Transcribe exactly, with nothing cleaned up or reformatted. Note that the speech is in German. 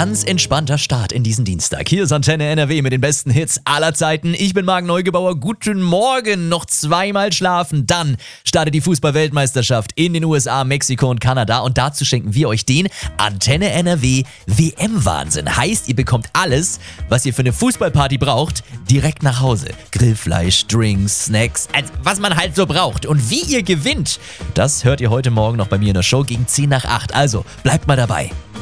ganz entspannter Start in diesen Dienstag. Hier ist Antenne N R W mit den besten Hits aller Zeiten. Ich bin Marc Neugebauer. Guten Morgen. Noch zweimal schlafen. Dann startet die Fußball-Weltmeisterschaft in den U S A, Mexiko und Kanada. Und dazu schenken wir euch den Antenne N R W W M-Wahnsinn. Heißt, ihr bekommt alles, was ihr für eine Fußballparty braucht, direkt nach Hause. Grillfleisch, Drinks, Snacks, also was man halt so braucht. Und wie ihr gewinnt, das hört ihr heute Morgen noch bei mir in der Show gegen zehn nach acht. Also bleibt mal dabei.